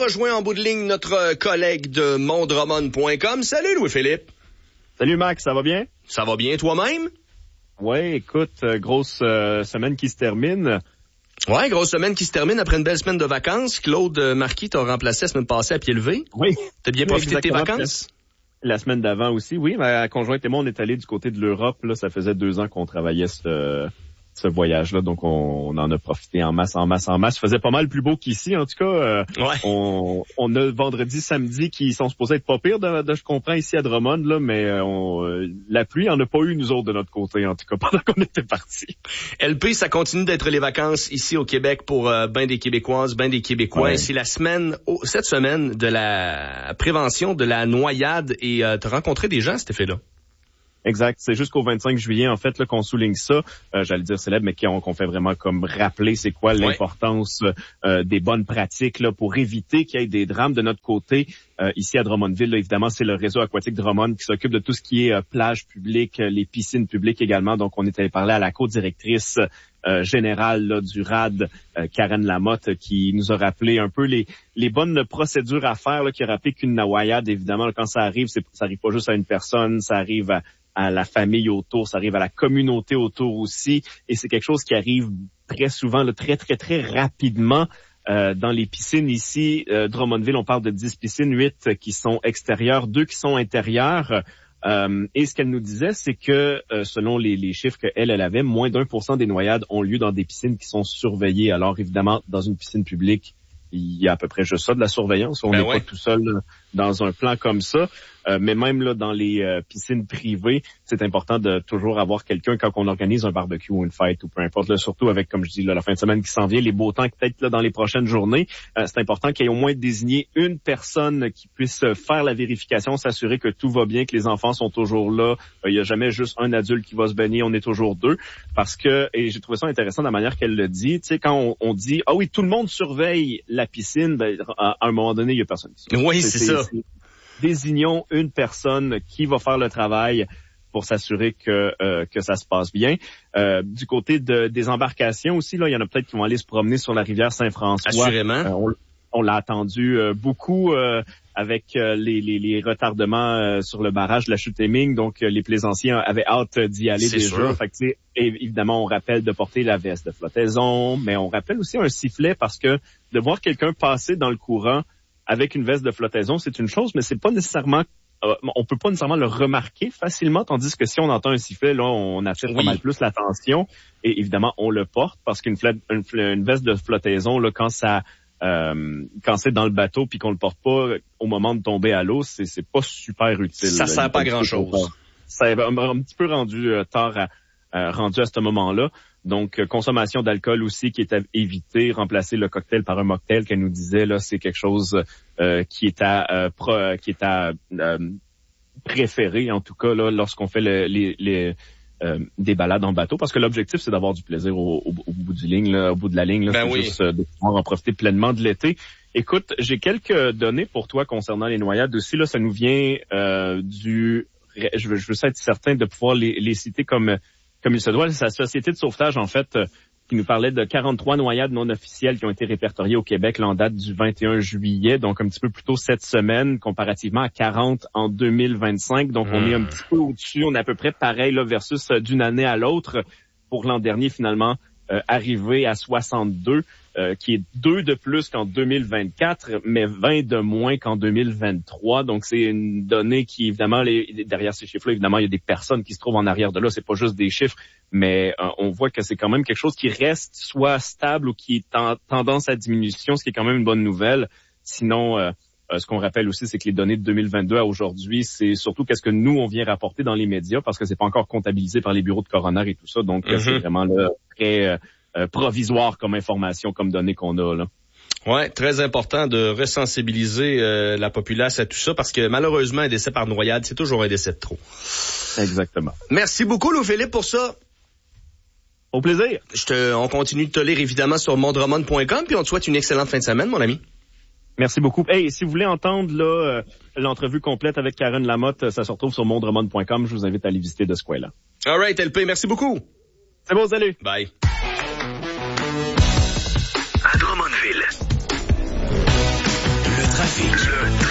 rejoint en bout de ligne notre collègue de Mondromon.com. Salut Louis-Philippe. Salut Max, ça va bien? Ça va bien toi-même? Ouais, écoute, grosse semaine qui se termine. Ouais, grosse semaine qui se termine après une belle semaine de vacances. Claude Marquis t'a remplacé la semaine passée à pied levé. Oui. T'as bien profité de tes vacances? La semaine d'avant aussi, oui. Ma conjointe et moi, on est allés du côté de l'Europe. Là, ça faisait 2 ans qu'on travaillait ce voyage-là, donc on en a profité en masse. Il faisait pas mal plus beau qu'ici, en tout cas. Ouais. On a vendredi, samedi qui sont supposés être pas pires de je comprends ici à Drummond, là, mais la pluie en a pas eu nous autres de notre côté, en tout cas, pendant qu'on était partis. LP, ça continue d'être les vacances ici au Québec pour ben des Québécoises, ben des Québécois. Ouais. C'est la semaine, cette semaine de la prévention de la noyade et t'as rencontré des gens à cet effet-là. Exact. C'est jusqu'au 25 juillet, en fait, là, qu'on souligne ça. J'allais dire célèbre, mais qu'on fait vraiment comme rappeler c'est quoi l'importance des bonnes pratiques là pour éviter qu'il y ait des drames de notre côté. Ici à Drummondville, là, évidemment, c'est le réseau aquatique Drummond qui s'occupe de tout ce qui est plage publique, les piscines publiques également. Donc, on est allé parler à la co-directrice générale là, du RAD, Karen Lamotte, qui nous a rappelé un peu les bonnes procédures à faire, là, qui a rappelé qu'une noyade, évidemment, là, quand ça arrive pas juste à une personne, ça arrive à la famille autour, ça arrive à la communauté autour aussi, et c'est quelque chose qui arrive très souvent, là, très, très, très rapidement. Dans les piscines ici, Drummondville, on parle de 10 piscines, 8 qui sont extérieures, 2 qui sont intérieures. Et ce qu'elle nous disait, c'est que selon les chiffres qu'elle avait, moins d'1% des noyades ont lieu dans des piscines qui sont surveillées. Alors évidemment, dans une piscine publique, il y a à peu près juste ça de la surveillance. On n'est pas tout seul dans un plan comme ça. Mais même là dans les piscines privées, c'est important de toujours avoir quelqu'un quand on organise un barbecue ou une fête ou peu importe. Là, surtout avec, comme je dis, là, la fin de semaine qui s'en vient, les beaux temps peut-être là dans les prochaines journées. C'est important qu'il y ait au moins désigné une personne qui puisse faire la vérification, s'assurer que tout va bien, que les enfants sont toujours là. Il n'y a jamais juste un adulte qui va se baigner, on est toujours 2. Parce que, et j'ai trouvé ça intéressant de la manière qu'elle le dit, tu sais, quand on dit « Ah oui, tout le monde surveille la piscine », ben, à un moment donné, il n'y a personne qui surveille. Oui, c'est ça. Désignons une personne qui va faire le travail pour s'assurer que ça se passe bien. Du côté des embarcations aussi, là, il y en a peut-être qui vont aller se promener sur la rivière Saint-François. Assurément. On l'a attendu beaucoup avec les retardements sur le barrage de la chute Heming. Donc, les plaisanciers avaient hâte d'y aller déjà. Fait que, évidemment, on rappelle de porter la veste de flottaison, mais on rappelle aussi un sifflet parce que de voir quelqu'un passer dans le courant avec une veste de flottaison, c'est une chose, mais c'est pas nécessairement, on peut pas nécessairement le remarquer facilement, tandis que si on entend un sifflet, là, on attire pas mal plus l'attention. Et évidemment, on le porte parce qu'une veste de flottaison, là, quand c'est dans le bateau puis qu'on le porte pas au moment de tomber à l'eau, c'est pas super utile. Ça sert pas à grand-chose. Ça est un petit peu rendu tard rendu à ce moment-là. Donc, consommation d'alcool aussi qui est à éviter, remplacer le cocktail par un mocktail qu'elle nous disait, là, c'est quelque chose qui est à préférer, en tout cas, là, lorsqu'on fait des balades en bateau, parce que l'objectif, c'est d'avoir du plaisir au bout du ligne, là, au bout de la ligne, là, c'est juste de pouvoir en profiter pleinement de l'été. Écoute, j'ai quelques données pour toi concernant les noyades aussi, là, ça nous vient je veux être certain de pouvoir les citer comme il se doit. C'est la Société de sauvetage, en fait, qui nous parlait de 43 noyades non officielles qui ont été répertoriées au Québec là, en date du 21 juillet, donc un petit peu plus tôt cette semaine, comparativement à 40 en 2025. Donc, on est un petit peu au-dessus. On est à peu près pareil là, versus d'une année à l'autre. Pour l'an dernier, finalement, arrivé à 62, qui est 2 de plus qu'en 2024, mais 20 de moins qu'en 2023. Donc, c'est une donnée qui, évidemment, derrière ces chiffres-là, évidemment, il y a des personnes qui se trouvent en arrière de là. C'est pas juste des chiffres, mais on voit que c'est quand même quelque chose qui reste soit stable ou qui est en tendance à diminution, ce qui est quand même une bonne nouvelle. Sinon, ce qu'on rappelle aussi, c'est que les données de 2022 à aujourd'hui, c'est surtout qu'est-ce que nous, on vient rapporter dans les médias, parce que c'est pas encore comptabilisé par les bureaux de coroner et tout ça. Donc, c'est vraiment là, très provisoire comme information, comme données qu'on a là. Ouais, très important de resensibiliser la populace à tout ça, parce que malheureusement, un décès par noyade, c'est toujours un décès de trop. Exactement. Merci beaucoup, Louis-Philippe, pour ça. Au plaisir. On continue de te lire, évidemment, sur mondromon.com, puis on te souhaite une excellente fin de semaine, mon ami. Merci beaucoup. Hey, si vous voulez entendre là l'entrevue complète avec Karen Lamotte, ça se retrouve sur mondromon.com. Je vous invite à aller visiter de ce coin-là. All right, LP, merci beaucoup. C'est bon, salut. Bye. À Drummondville, le Le